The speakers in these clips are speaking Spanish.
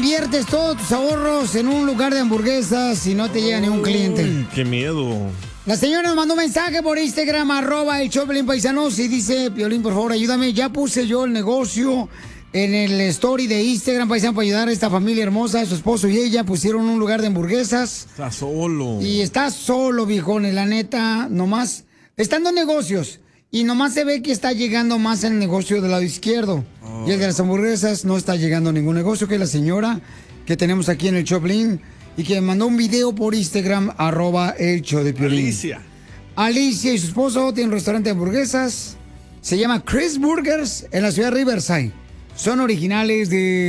inviertes todos tus ahorros en un lugar de hamburguesas y no te llega ni un cliente. ¡Qué miedo! La señora nos mandó un mensaje por Instagram, @ el Choplin Paisanos, y dice, Piolín, por favor, ayúdame. Ya puse yo el negocio en el story de Instagram, paisano, para ayudar a esta familia hermosa. Su esposo y ella pusieron un lugar de hamburguesas. Está solo. Y está solo, viejones, la neta, nomás. Están dos negocios. Y nomás se ve que está llegando más el negocio del lado izquierdo. Y el de las hamburguesas no está llegando a ningún negocio, que es la señora que tenemos aquí en el Choplin. Y que mandó un video por Instagram, @ el show de Piolín. Alicia y su esposo tienen un restaurante de hamburguesas. Se llama Chris Burgers en la ciudad de Riverside. Son originarios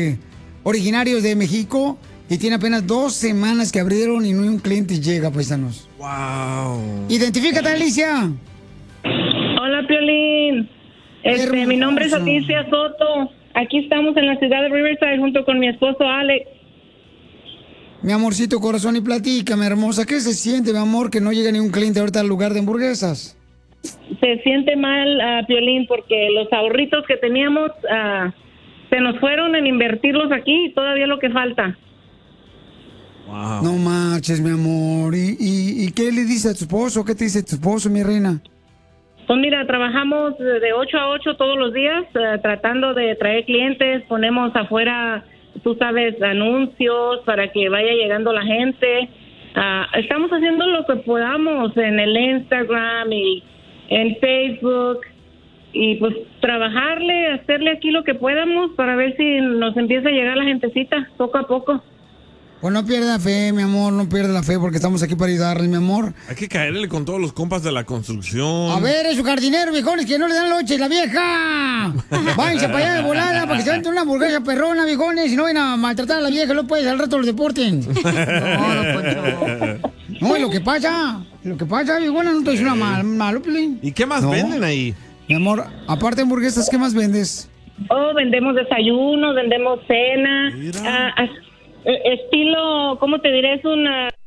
de México y tiene apenas 2 semanas que abrieron y no un cliente llega, paisanos. ¡Wow! Identifícate, Alicia. Hola, Piolín. Mi nombre es Alicia Soto. Aquí estamos en la ciudad de Riverside junto con mi esposo Alex. Mi amorcito corazón, y platícame, hermosa, ¿qué se siente, mi amor, que no llega ni un cliente ahorita al lugar de hamburguesas? Se siente mal, Piolín, porque los ahorritos que teníamos se nos fueron en invertirlos aquí y todavía lo que falta. Wow. No marches, mi amor. ¿Y qué le dice a tu esposo? ¿Qué te dice tu esposo, mi reina? Pues mira, trabajamos de 8 a 8 todos los días, tratando de traer clientes. Ponemos afuera, tú sabes, anuncios para que vaya llegando la gente. Estamos haciendo lo que podamos en el Instagram y en Facebook. Y pues trabajarle, hacerle aquí lo que podamos para ver si nos empieza a llegar la gentecita poco a poco. Pues no pierda fe, mi amor, no pierda la fe porque estamos aquí para ayudarle, mi amor. Hay que caerle con todos los compas de la construcción. A ver, es su jardinero, viejones, que no le dan lonche, la vieja. Váyanse para allá de volada para que se vente una hamburguesa perrona, viejones, y no vayan a maltratar a la vieja, no puedes al rato los deporten. No, lo que pasa, viejona, no te dice una malo, Piolín. ¿Y qué más venden ahí? Mi amor, aparte de hamburguesas, ¿qué más vendes? Oh, vendemos desayuno, vendemos cena, estilo, ¿cómo te diré? Es una